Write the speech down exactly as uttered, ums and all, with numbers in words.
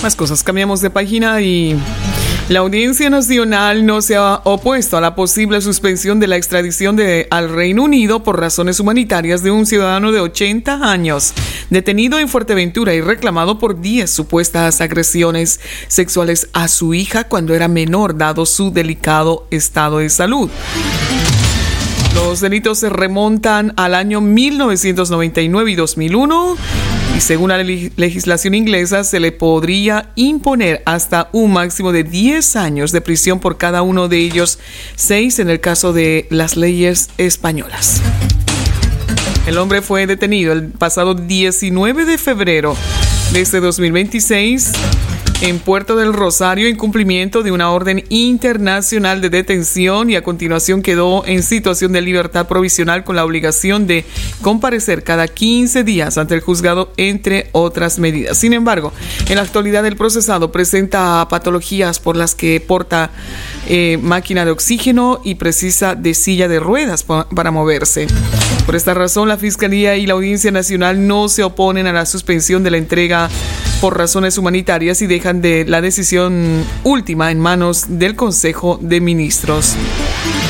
Más cosas, cambiamos de página y la Audiencia Nacional no se ha opuesto a la posible suspensión de la extradición de, al Reino Unido por razones humanitarias de un ciudadano de ochenta años, detenido en Fuerteventura y reclamado por diez supuestas agresiones sexuales a su hija cuando era menor, dado su delicado estado de salud. Los delitos se remontan al año mil novecientos noventa y nueve y dos mil uno y según la legislación inglesa se le podría imponer hasta un máximo de diez años de prisión por cada uno de ellos, seis en el caso de las leyes españolas. El hombre fue detenido el pasado diecinueve de febrero de este dos mil veintiséis en Puerto del Rosario en cumplimiento de una orden internacional de detención y a continuación quedó en situación de libertad provisional con la obligación de comparecer cada quince días ante el juzgado, entre otras medidas. Sin embargo, en la actualidad el procesado presenta patologías por las que porta eh, máquina de oxígeno y precisa de silla de ruedas pa- para moverse. Por esta razón, la Fiscalía y la Audiencia Nacional no se oponen a la suspensión de la entrega por razones humanitarias y dejan de la decisión última en manos del Consejo de Ministros.